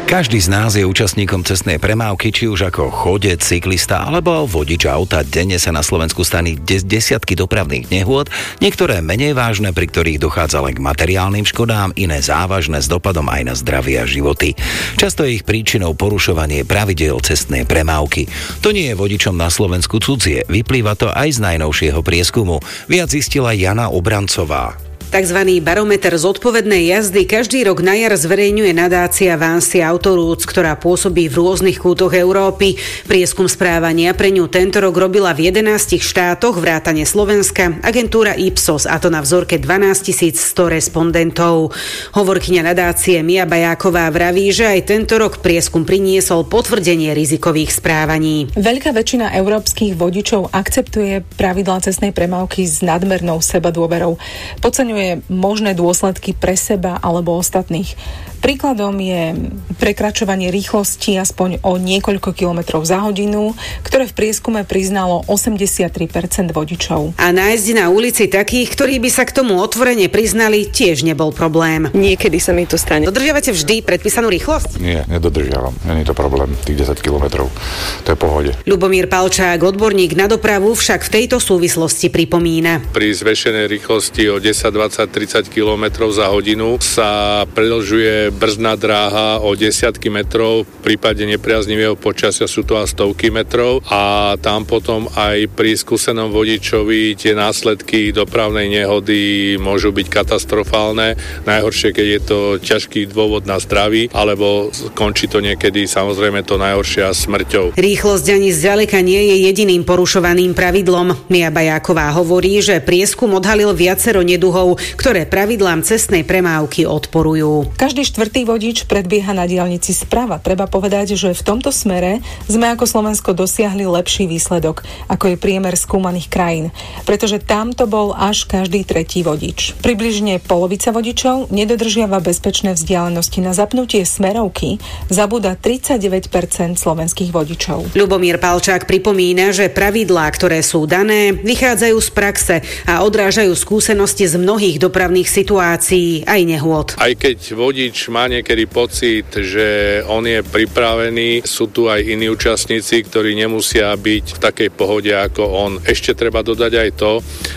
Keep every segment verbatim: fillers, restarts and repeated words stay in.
Každý z nás je účastníkom cestnej premávky, či už ako chodec, cyklista alebo vodič auta. Denne sa na Slovensku stane des- desiatky dopravných nehôd, niektoré menej vážne, pri ktorých dochádza len k materiálnym škodám, iné závažné s dopadom aj na zdravie a životy. Často je ich príčinou porušovanie pravidiel cestnej premávky. To nie je vodičom na Slovensku cudzie, vyplýva to aj z najnovšieho prieskumu. Viac zistila Jana Obrancová. Takzvaný barometer zodpovednej jazdy každý rok na jar zverejňuje nadácia Vansi Autoroots, ktorá pôsobí v rôznych kútoch Európy. Prieskum správania pre ňu tento rok robila v jedenástich štátoch vrátane Slovenska agentúra Ipsos, a to na vzorke dvanásťtisícsto respondentov. Hovorkyňa nadácie Mia Bajáková vraví, že aj tento rok prieskum priniesol potvrdenie rizikových správaní. Veľká väčšina európskych vodičov akceptuje pravidlá cestnej premávky s nadmernou sebadôverou. Podceňuje možné dôsledky pre seba alebo ostatných. Príkladom je prekračovanie rýchlosti aspoň o niekoľko kilometrov za hodinu, ktoré v prieskume priznalo osemdesiattri percent vodičov. A nájsť na ulici takých, ktorí by sa k tomu otvorene priznali, tiež nebol problém. Niekedy sa mi to stane. Dodržiavate vždy predpísanú rýchlosť? Nie, nedodržiavam. Nie je to problém, tých desať kilometrov. To je v pohode. Ľubomír Palčák, odborník na dopravu, však v tejto súvislosti pripomína. Pri zvýšenej rýchlosti o desať, dvadsať, tridsať kilometrov za hodinu sa predĺžuje brzdná dráha o desiatky metrov, v prípade nepriaznivého počasia sú to až stovky metrov a tam potom aj pri skúsenom vodičovi tie následky dopravnej nehody môžu byť katastrofálne. Najhoršie, keď je to ťažký dôvod na zdraví, alebo končí to niekedy samozrejme to najhoršie a smrťou. Rýchlosť ani zďaleka nie je jediným porušovaným pravidlom. Mia Bajáková hovorí, že prieskum odhalil viacero neduhov, ktoré pravidlám cestnej premávky odporujú. Každý štvrtý vodič predbieha na diaľnici sprava. Treba povedať, že v tomto smere sme ako Slovensko dosiahli lepší výsledok, ako je priemer skúmaných krajín, pretože tam to bol až každý tretí vodič. Približne polovica vodičov nedodržiava bezpečné vzdialenosti. Na zapnutie smerovky zabúda tridsaťdeväť percent slovenských vodičov. Ľubomír Palčák pripomína, že pravidlá, ktoré sú dané, vychádzajú z praxe a odrážajú skúsenosti z mnohých dopravných situácií aj nehôd. Aj keď vodič má niekedy pocit, že on je pripravený, sú tu aj iní účastníci, ktorí nemusia byť v takej pohode ako on. Ešte treba dodať aj to,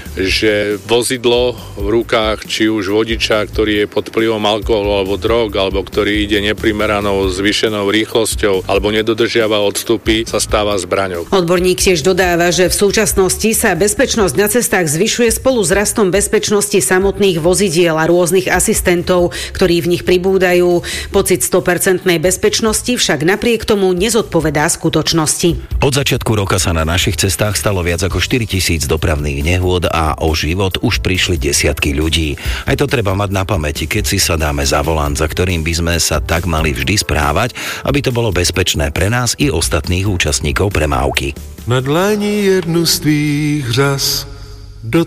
že vozidlo v rukách či už vodiča, ktorý je pod vplyvom alkoholu alebo drog, alebo ktorý ide neprimeranou zvýšenou rýchlosťou alebo nedodržiava odstupy, sa stáva zbraňou. Odborník tiež dodáva, že v súčasnosti sa bezpečnosť na cestách zvyšuje spolu s rastom bezpečnosti samotných vozidiel a rôznych asistentov, ktorí v nich pribúdajú. Pocit sto percent bezpečnosti však napriek tomu nezodpovedá skutočnosti. Od začiatku roka sa na našich cestách stalo viac ako štyritisíc dopravných nehôd a o život už prišli desiatky ľudí. Aj to treba mať na pamäti, keď si sadáme za volant, za ktorým by sme sa tak mali vždy správať, aby to bolo bezpečné pre nás i ostatných účastníkov premávky. Na dlani jednu z tvých řas